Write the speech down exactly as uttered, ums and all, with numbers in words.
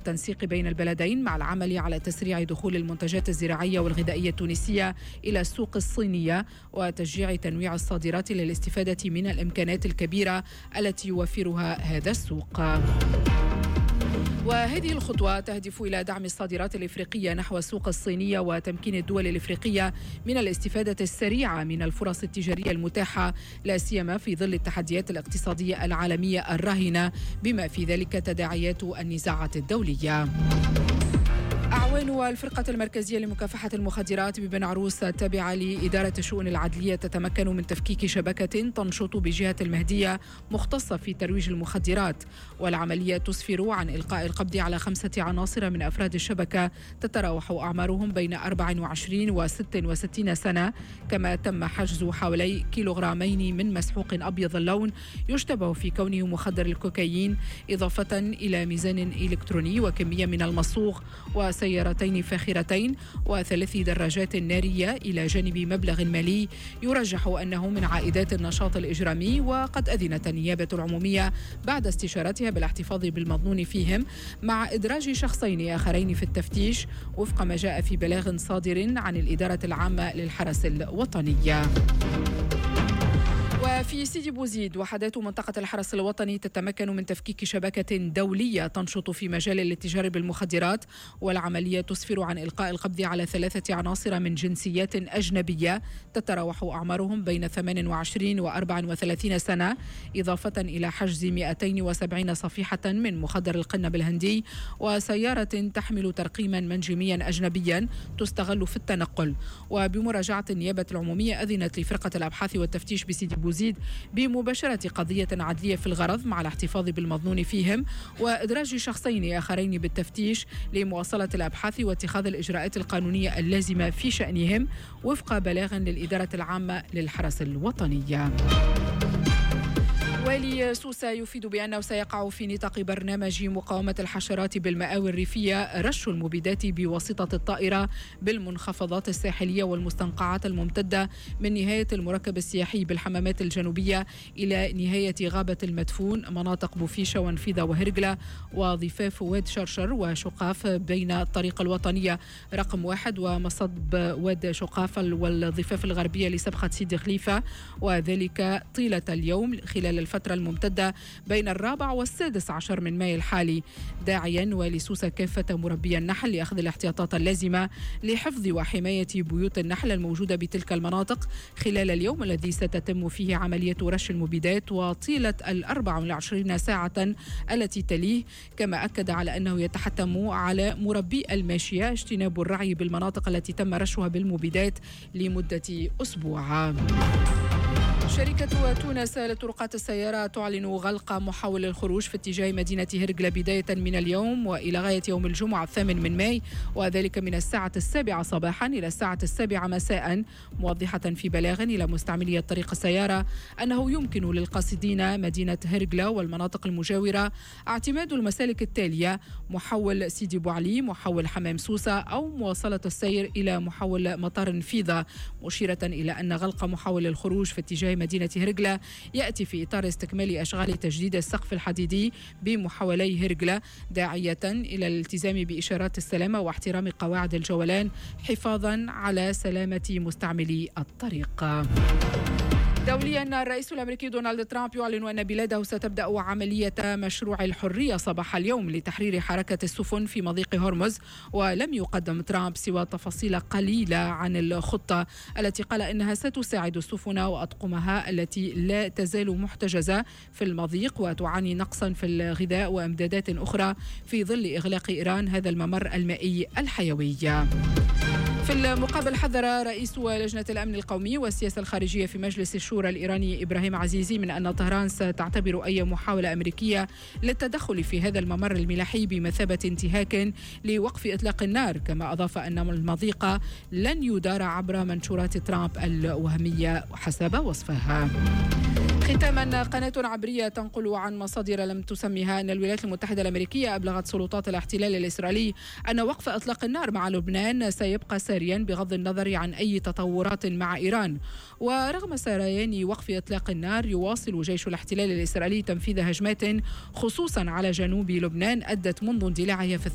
التنسيق بين البلدين مع العمل على تسريع دخول المنتجات الزراعية والغذائية التونسية إلى السوق الصينية وتشجيع تنويع الصادرات للاستفادة من الإمكانات الكبيرة التي يوفرها هذا السوق. وهذه الخطوة تهدف إلى دعم الصادرات الإفريقية نحو السوق الصينية وتمكين الدول الإفريقية من الاستفادة السريعة من الفرص التجارية المتاحة، لا سيما في ظل التحديات الاقتصادية العالمية الراهنة بما في ذلك تداعيات النزاعات الدولية. أعوان الفرقة المركزية لمكافحة المخدرات ببن عروس التابعة لإدارة الشؤون العدلية تتمكن من تفكيك شبكة تنشط بجهة المهدية مختصة في ترويج المخدرات، والعملية تسفر عن إلقاء القبض على خمسة عناصر من أفراد الشبكة تتراوح أعمارهم بين أربع وعشرين وست وستين سنة، كما تم حجز حوالي كيلوغرامين من مسحوق أبيض اللون يشتبه في كونه مخدر الكوكايين، إضافة إلى ميزان إلكتروني وكمية من المصوغ وسيارتين فاخرتين وثلاث دراجات نارية، إلى جانب مبلغ مالي يرجح أنه من عائدات النشاط الإجرامي. وقد أذنت النيابة العمومية بعد استشارتها بالاحتفاظ بالمظنون فيهم مع إدراج شخصين آخرين في التفتيش وفق ما جاء في بلاغ صادر عن الإدارة العامة للحرس الوطنية. وفي سيدي بوزيد، وحدات منطقة الحرس الوطني تتمكن من تفكيك شبكة دولية تنشط في مجال الاتجار بالمخدرات، والعملية تسفر عن إلقاء القبض على ثلاثة عناصر من جنسيات أجنبية تتراوح أعمارهم بين ثمان وعشرين وأربع وثلاثين سنة، إضافة إلى حجز مئتين وسبعين صفيحة من مخدر القنب الهندي وسيارة تحمل ترقيما منجميا أجنبيا تستغل في التنقل. وبمراجعة النيابة العمومية أذنت لفرقة الأبحاث والتفتيش بسيدي بوزيد بمباشرة قضية عدلية في الغرض مع الاحتفاظ بالمظنون فيهم وإدراج شخصين آخرين بالتفتيش لمواصلة الأبحاث واتخاذ الإجراءات القانونية اللازمة في شأنهم وفق بلاغ للإدارة العامة للحرس الوطنية. والي سوسة يفيد بأنه سيقع في نطاق برنامج مقاومة الحشرات بالمآوي الريفية رش المبيدات بواسطة الطائرة بالمنخفضات الساحلية والمستنقعات الممتدة من نهاية المركب السياحي بالحمامات الجنوبية إلى نهاية غابة المدفون، مناطق بوفيشة وانفيذة وهرقلة وضفاف واد شرشر وشقاف بين الطريق الوطنية رقم واحد ومصب واد شقاف والضفاف الغربية لسبخة سيدي خليفة، وذلك طيلة اليوم خلال الفترة الممتدة بين الرابع والسادس عشر من مايو الحالي، داعيا ولسوسة كافة مربي النحل لأخذ الاحتياطات اللازمة لحفظ وحماية بيوت النحل الموجودة بتلك المناطق خلال اليوم الذي ستتم فيه عملية رش المبيدات وطيلة الأربع والعشرين ساعة التي تليه، كما أكد على أنه يتحتم على مربي الماشية اجتناب الرعي بالمناطق التي تم رشها بالمبيدات لمدة أسبوع. شركة تونس لطرقات السيارة تعلن غلق محاول الخروج في اتجاه مدينة هرقلة بداية من اليوم وإلى غاية يوم الجمعة الثامن من ماي، وذلك من الساعة السابعة صباحا إلى الساعة السابعة مساء، موضحة في بلاغ إلى مستعملي طريق السيارة أنه يمكن للقاصدين مدينة هرقلة والمناطق المجاورة اعتماد المسالك التالية: محول سيدي بوعلي، محول حمام سوسة، أو مواصلة السير إلى محول مطار نفيذة، مشيرة إلى أن غلق محاول الخروج في اتجاه مدينة هرقلة يأتي في إطار استكمال أشغال تجديد السقف الحديدي بمحاولي هرقلة، داعية إلى الالتزام بإشارات السلامة واحترام قواعد الجولان حفاظا على سلامة مستعملي الطريق. دوليا، الرئيس الأمريكي دونالد ترامب يعلن أن بلاده ستبدأ عملية مشروع الحرية صباح اليوم لتحرير حركة السفن في مضيق هرمز، ولم يقدم ترامب سوى تفاصيل قليلة عن الخطة التي قال إنها ستساعد السفن وأطقمها التي لا تزال محتجزة في المضيق وتعاني نقصا في الغذاء وإمدادات أخرى في ظل إغلاق إيران هذا الممر المائي الحيوي. في المقابل، حذر رئيس لجنة الأمن القومي والسياسة الخارجية في مجلس الشورى الإيراني إبراهيم عزيزي من أن طهران ستعتبر أي محاولة أمريكية للتدخل في هذا الممر الملاحي بمثابة انتهاك لوقف إطلاق النار، كما أضاف أن المضيق لن يدار عبر منشورات ترامب الوهمية حسب وصفها. ختاما، قناة عبرية تنقل عن مصادر لم تسمها أن الولايات المتحدة الأمريكية أبلغت سلطات الاحتلال الإسرائيلي أن وقف إطلاق النار مع لبنان سيبقى ساريا بغض النظر عن أي تطورات مع إيران. ورغم سريان وقف إطلاق النار، يواصل جيش الاحتلال الإسرائيلي تنفيذ هجمات خصوصا على جنوب لبنان أدت منذ اندلاعها في